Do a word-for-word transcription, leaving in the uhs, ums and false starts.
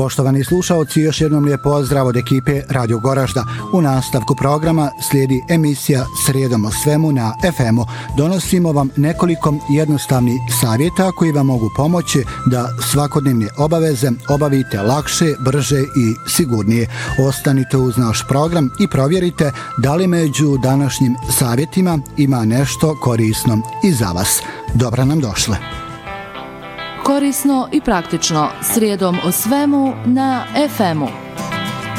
Poštovani slušaoci, još jednom lijep pozdrav od ekipe Radio Goražda. U nastavku programa slijedi emisija Srijedom o svemu na ef emu. Donosimo vam nekoliko jednostavnih savjeta koji vam mogu pomoći da svakodnevne obaveze obavite lakše, brže i sigurnije. Ostanite uz naš program i provjerite da li među današnjim savjetima ima nešto korisno i za vas. Dobro nam došle. Korisno i praktično, srijedom o svemu na ef emu.